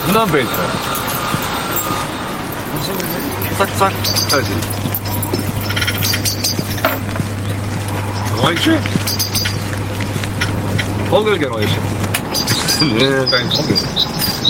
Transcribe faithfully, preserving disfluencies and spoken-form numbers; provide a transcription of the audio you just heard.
흔한 베이스야. 싹싹 해야지. 가만히 Poker que no es. Ni